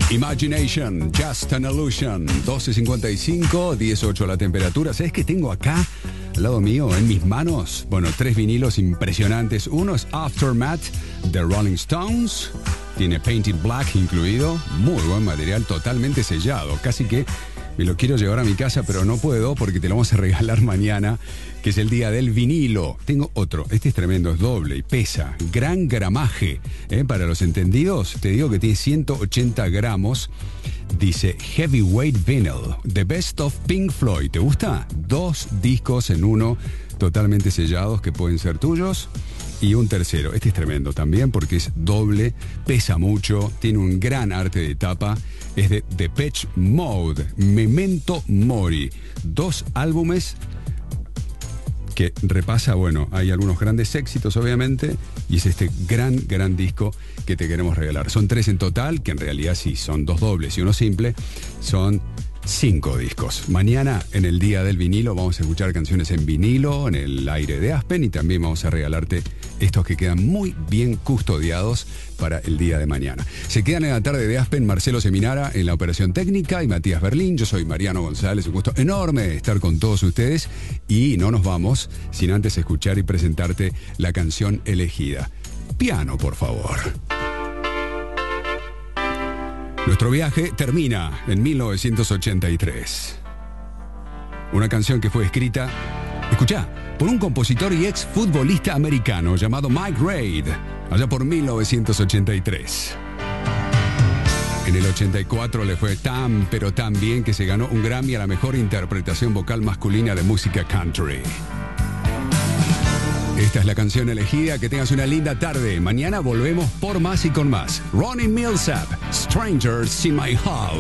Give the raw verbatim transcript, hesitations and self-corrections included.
Imagination, Just an Illusion. doce cincuenta y cinco, dieciocho la temperatura. ¿Sabes qué tengo acá al lado mío, en mis manos? Bueno, tres vinilos impresionantes. Uno es Aftermath de Rolling Stones. Tiene Painted Black incluido. Muy buen material, totalmente sellado. Casi que me lo quiero llevar a mi casa, pero no puedo porque te lo vamos a regalar mañana, que es el día del vinilo. Tengo otro, este es tremendo, es doble y pesa. Gran gramaje, ¿eh? Para los entendidos, te digo que tiene ciento ochenta gramos. Dice Heavyweight Vinyl, The Best of Pink Floyd. ¿Te gusta? Dos discos en uno, totalmente sellados, que pueden ser tuyos. Y un tercero, este es tremendo también porque es doble, pesa mucho, tiene un gran arte de tapa, es de Depeche Mode, Memento Mori, dos álbumes que repasa, bueno, hay algunos grandes éxitos obviamente, y es este gran, gran disco que te queremos regalar. Son tres en total, que en realidad sí, son dos dobles y uno simple, son cinco discos. Mañana, en el día del vinilo, vamos a escuchar canciones en vinilo, en el aire de Aspen, y también vamos a regalarte estos que quedan muy bien custodiados para el día de mañana. Se quedan en la tarde de Aspen Marcelo Seminara en la operación técnica y Matías Berlín. Yo soy Mariano González, un gusto enorme estar con todos ustedes, y no nos vamos sin antes escuchar y presentarte la canción elegida. Piano, por favor. Nuestro viaje termina en mil novecientos ochenta y tres. Una canción que fue escrita, escuchá, por un compositor y ex futbolista americano llamado Mike Reid, allá por mil novecientos ochenta y tres. En el ochenta y cuatro le fue tan, pero tan bien que se ganó un Grammy a la mejor interpretación vocal masculina de música country. Esta es la canción elegida. Que tengas una linda tarde. Mañana volvemos por más y con más. Ronnie Millsap, Strangers in My House.